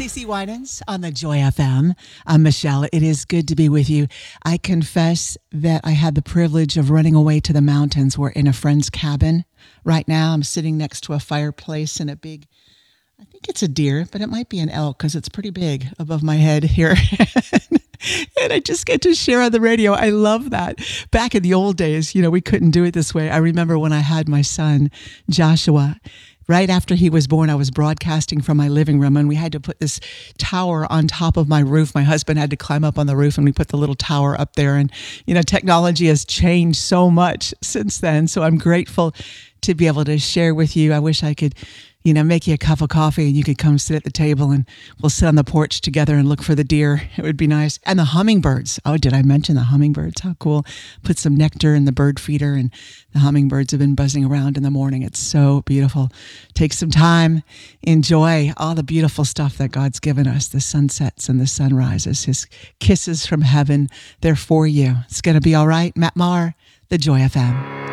CC Winans on the Joy FM. I'm Michelle. It is good to be with you. I confess that I had the privilege of running away to the mountains. We're in a friend's cabin right now. I'm sitting next to a fireplace and a big, I think it's a deer, but it might be an elk because it's pretty big above my head here. And I just get to share on the radio. I love that. Back in the old days, we couldn't do it this way. I remember when I had my son, Joshua. Right after he was born, I was broadcasting from my living room, and we had to put this tower on top of my roof. My husband had to climb up on the roof, and we put the little tower up there. And, technology has changed so much since then. So I'm grateful to be able to share with you. I wish I could, make you a cup of coffee and you could come sit at the table and we'll sit on the porch together and look for the deer. It would be nice. And the hummingbirds. Oh, did I mention the hummingbirds? How cool. Put some nectar in the bird feeder and the hummingbirds have been buzzing around in the morning. It's so beautiful. Take some time. Enjoy all the beautiful stuff that God's given us. The sunsets and the sunrises. His kisses from heaven. They're for you. It's going to be all right. Matt Maher, the Joy FM.